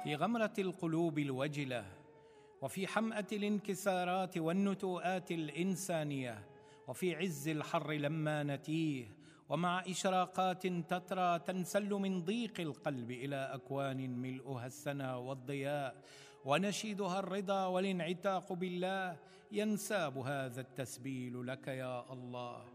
في غمرة القلوب الوجلة، وفي حمأة الانكسارات والنتوءات الإنسانية، وفي عز الحر لما نتيه، ومع إشراقات تترى تنسل من ضيق القلب إلى أكوان ملؤها السنا والضياء ونشيدها الرضا والانعتاق بالله، ينساب هذا التسبيل لك يا الله.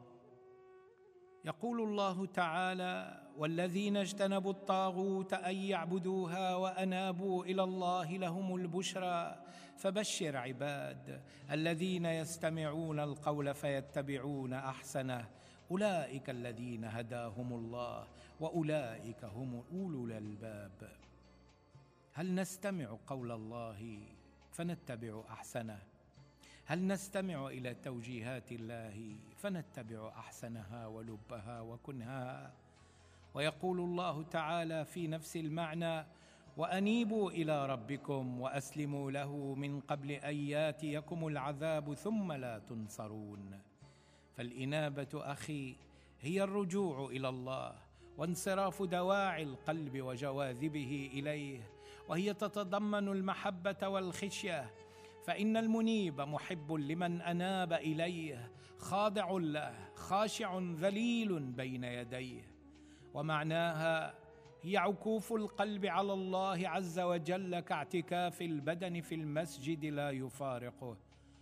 يقول الله تعالى: والذين اجتنبوا الطاغوت أن يعبدوها وأنابوا إلى الله لهم البشرى، فبشر عباد الذين يستمعون القول فيتبعون أحسنه، أولئك الذين هداهم الله وأولئك هم أولو الألباب. هل نستمع قول الله فنتبع أحسنه؟ هل نستمع إلى توجيهات الله فنتبع أحسنها ولبها وكنهها؟ ويقول الله تعالى في نفس المعنى: وأنيبوا إلى ربكم وأسلموا له من قبل أن ياتيكم العذاب ثم لا تنصرون. فالإنابة أخي هي الرجوع إلى الله وانصراف دواعي القلب وجواذبه إليه، وهي تتضمن المحبة والخشية، فإن المنيب محب لمن أناب إليه، خاضع له، خاشع ذليل بين يديه. ومعناها هي عكوف القلب على الله عز وجل كاعتكاف البدن في المسجد لا يفارقه،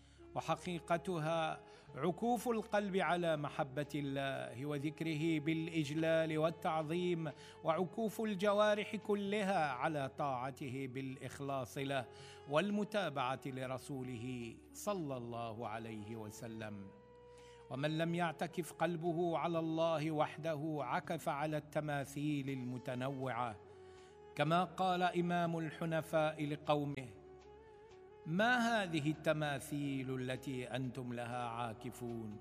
وحقيقتها عكوف القلب على محبة الله وذكره بالإجلال والتعظيم، وعكوف الجوارح كلها على طاعته بالإخلاص له والمتابعة لرسوله صلى الله عليه وسلم. ومن لم يعتكف قلبه على الله وحده عكف على التماثيل المتنوعة، كما قال إمام الحنفاء لقومه: ما هذه التماثيل التي أنتم لها عاكفون؟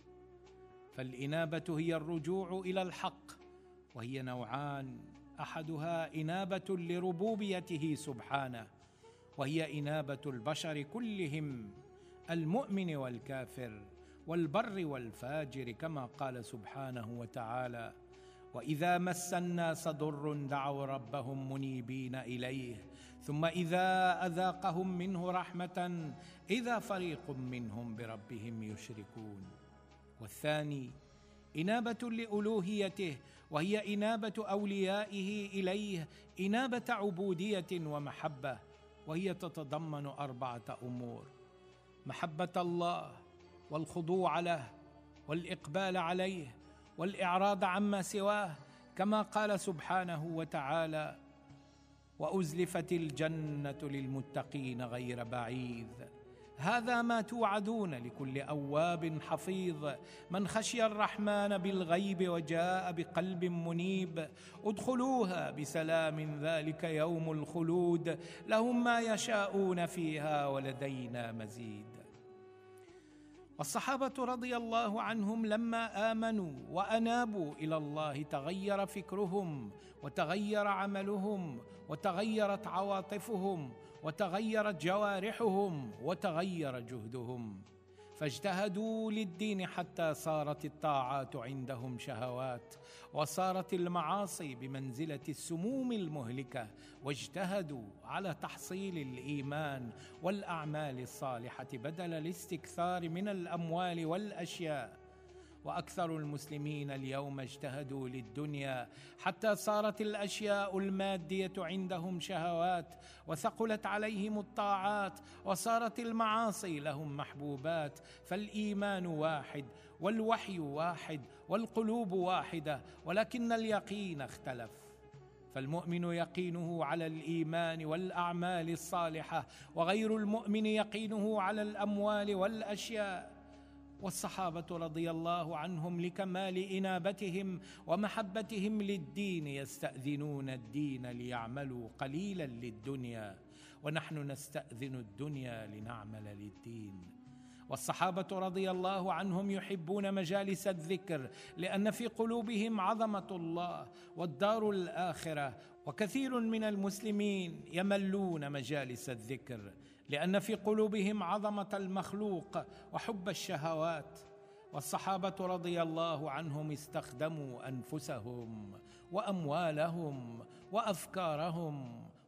فالإنابة هي الرجوع إلى الحق، وهي نوعان: أحدها إنابة لربوبيته سبحانه، وهي إنابة البشر كلهم، المؤمن والكافر والبر والفاجر، كما قال سبحانه وتعالى: وإذا مس الناس ضر دعوا ربهم منيبين إليه ثم إذا أذاقهم منه رحمة إذا فريق منهم بربهم يشركون. والثاني إنابة لألوهيته، وهي إنابة أوليائه إليه، إنابة عبودية ومحبة، وهي تتضمن 4 أمور: محبة الله والخضوع له والإقبال عليه والإعراض عما سواه، كما قال سبحانه وتعالى: وأزلفت الجنة للمتقين غير بعيد. هذا ما توعدون لكل أواب حفيظ من خشي الرحمن بالغيب وجاء بقلب منيب، ادخلوها بسلام ذلك يوم الخلود لهم ما يشاءون فيها ولدينا مزيد. والصحابة رضي الله عنهم لما آمنوا وأنابوا إلى الله تغير فكرهم وتغير عملهم وتغيرت عواطفهم وتغيرت جوارحهم وتغير جهدهم، فاجتهدوا للدين حتى صارت الطاعات عندهم شهوات، وصارت المعاصي بمنزلة السموم المهلكة، واجتهدوا على تحصيل الإيمان والأعمال الصالحة بدل الاستكثار من الأموال والأشياء. وأكثر المسلمين اليوم اجتهدوا للدنيا حتى صارت الأشياء المادية عندهم شهوات، وثقلت عليهم الطاعات، وصارت المعاصي لهم محبوبات. فالإيمان واحد والوحي واحد والقلوب واحدة، ولكن اليقين اختلف. فالمؤمن يقينه على الإيمان والأعمال الصالحة، وغير المؤمن يقينه على الأموال والأشياء. والصحابة رضي الله عنهم لكمال إنابتهم ومحبتهم للدين يستأذنون الدين ليعملوا قليلا للدنيا، ونحن نستأذن الدنيا لنعمل للدين. والصحابة رضي الله عنهم يحبون مجالس الذكر لأن في قلوبهم عظمة الله والدار الآخرة، وكثير من المسلمين يملون مجالس الذكر لأن في قلوبهم عظمة المخلوق وحب الشهوات. والصحابة رضي الله عنهم استخدموا أنفسهم وأموالهم وأفكارهم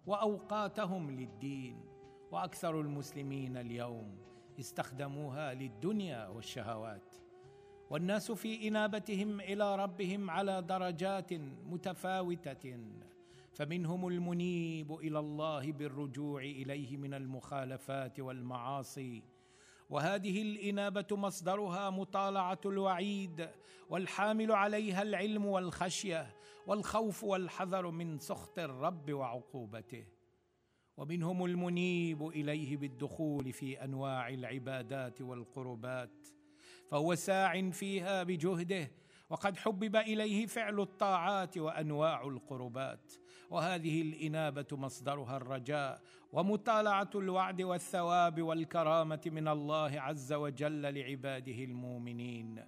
وأوقاتهم للدين، وأكثر المسلمين اليوم استخدموها للدنيا والشهوات. والناس في إنابتهم إلى ربهم على درجات متفاوتة، فمنهم المنيب إلى الله بالرجوع إليه من المخالفات والمعاصي، وهذه الإنابة مصدرها مطالعة الوعيد، والحامل عليها العلم والخشية والخوف والحذر من سخط الرب وعقوبته. ومنهم المنيب إليه بالدخول في أنواع العبادات والقربات، فهو ساع فيها بجهده، وقد حبب إليه فعل الطاعات وأنواع القربات، وهذه الإنابة مصدرها الرجاء ومطالعة الوعد والثواب والكرامة من الله عز وجل لعباده المؤمنين.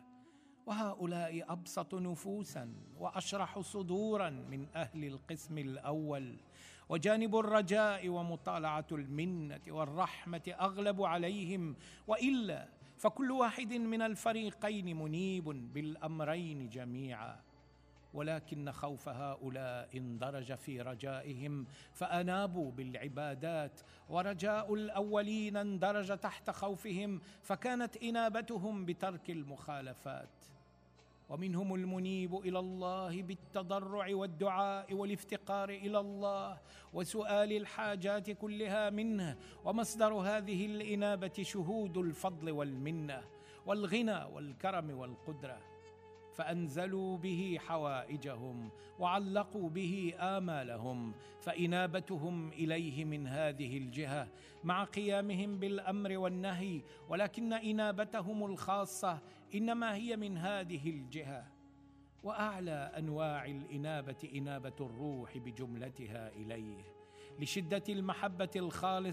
وهؤلاء أبسط نفوسا وأشرح صدورا من أهل القسم الأول، وجانب الرجاء ومطالعة المنة والرحمة أغلب عليهم، وإلا فكل واحد من الفريقين منيب بالأمرين جميعا، ولكن خوف هؤلاء اندرج في رجائهم فأنابوا بالعبادات، ورجاء الأولين اندرج تحت خوفهم فكانت إنابتهم بترك المخالفات. ومنهم المنيب إلى الله بالتضرع والدعاء والافتقار إلى الله وسؤال الحاجات كلها منه، ومصدر هذه الإنابة شهود الفضل والمنة والغنى والكرم والقدرة، فأنزلوا به حوائجهم وعلقوا به آمالهم، فإنابتهم إليه من هذه الجهة مع قيامهم بالأمر والنهي، ولكن إنابتهم الخاصة إنما هي من هذه الجهة. وأعلى أنواع الإنابة إنابة الروح بجملتها إليه، لشدة المحبة الخالصة